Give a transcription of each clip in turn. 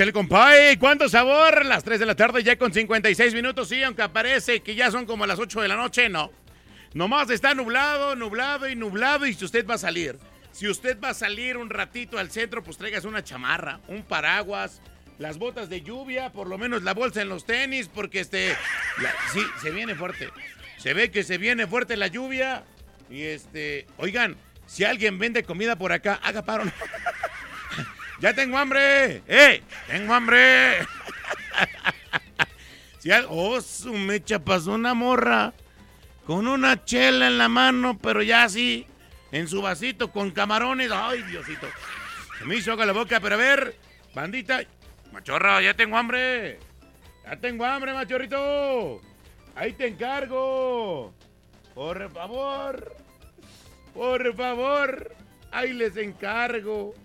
Échale, compay, ¿cuánto sabor? Las 3 de la tarde ya con 56 minutos, sí, aunque parece que ya son como las 8 de la noche, no. Nomás está nublado, nublado y nublado, y si usted va a salir un ratito al centro, pues traigas una chamarra, un paraguas, las botas de lluvia, por lo menos la bolsa en los tenis, porque sí, se viene fuerte. Se ve que se viene fuerte la lluvia, y oigan, si alguien vende comida por acá, haga paro. ¡Ya tengo hambre! ¡Tengo hambre! Su mecha pasó una morra con una chela en la mano, pero ya así, en su vasito, con camarones. ¡Ay, Diosito! Se me hizo agua la boca, pero a ver, bandita. Machorra, ya tengo hambre. Ya tengo hambre, machorrito. Ahí te encargo. Por favor. Por favor. Ahí les encargo.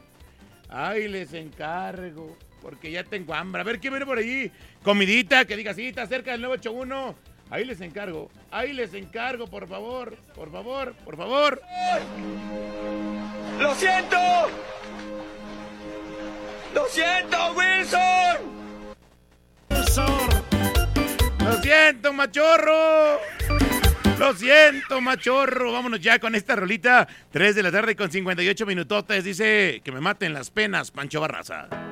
Porque ya tengo hambre. A ver, ¿quién viene por ahí? Comidita, que diga, sí, está cerca del 981. Ahí les encargo, por favor. ¡Lo siento! Wilson! ¡Lo siento, machorro! Lo siento, machorro. Vámonos ya con esta rolita. 3 de la tarde con 58 minutotes. Dice que me maten las penas, Pancho Barraza.